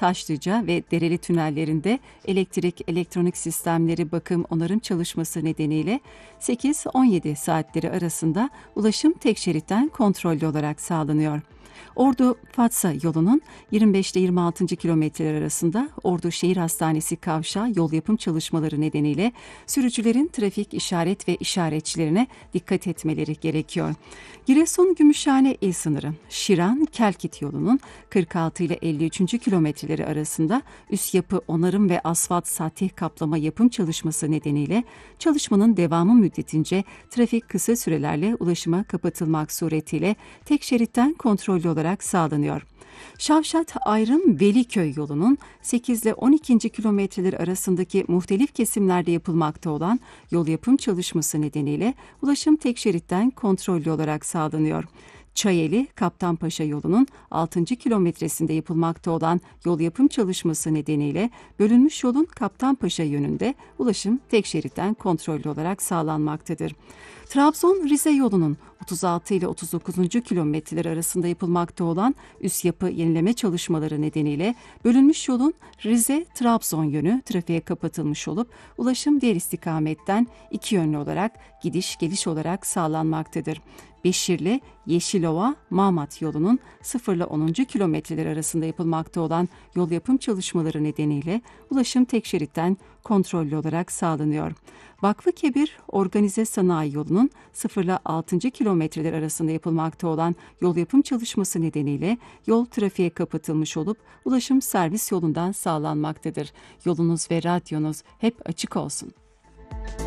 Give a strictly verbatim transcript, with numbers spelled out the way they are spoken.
Taşlıca ve Dereli tünellerinde elektrik, elektronik sistemleri bakım, onarım çalışması nedeniyle sekiz on yedi saatleri arasında ulaşım tek şeritten kontrollü olarak sağlanıyor. Ordu-Fatsa yolunun yirmi beş ile yirmi altı. kilometreler arasında Ordu Şehir Hastanesi kavşağı yol yapım çalışmaları nedeniyle sürücülerin trafik işaret ve işaretçilerine dikkat etmeleri gerekiyor. Giresun-Gümüşhane il sınırı Şiran-Kelkit yolunun kırk altı ile elli üç. kilometreleri arasında üst yapı onarım ve asfalt satih kaplama yapım çalışması nedeniyle çalışmanın devamı müddetince trafik kısa sürelerle ulaşıma kapatılmak suretiyle tek şeritten kontrollü olarak sağlanıyor. Şavşat-Ayrım-Veliköy yolunun sekiz ile on iki. kilometreler arasındaki muhtelif kesimlerde yapılmakta olan yol yapım çalışması nedeniyle ulaşım tek şeritten kontrollü olarak sağlanıyor. Çayeli-Kaptanpaşa yolunun altı. kilometresinde yapılmakta olan yol yapım çalışması nedeniyle bölünmüş yolun Kaptanpaşa yönünde ulaşım tek şeritten kontrollü olarak sağlanmaktadır. Trabzon-Rize yolunun otuz altı ile otuz dokuz. kilometreler arasında yapılmakta olan üst yapı yenileme çalışmaları nedeniyle bölünmüş yolun Rize-Trabzon yönü trafiğe kapatılmış olup ulaşım diğer istikametten iki yönlü olarak gidiş geliş olarak sağlanmaktadır. Beşirli Yeşilova Mamat yolunun sıfır ile on. kilometreler arasında yapılmakta olan yol yapım çalışmaları nedeniyle ulaşım tek şeritten kontrollü olarak sağlanıyor. Vakfıkebir Organize Sanayi yolunun sıfır ile altı. kilometreler arasında yapılmakta olan yol yapım çalışması nedeniyle yol trafiğe kapatılmış olup ulaşım servis yolundan sağlanmaktadır. Yolunuz ve radyonuz hep açık olsun.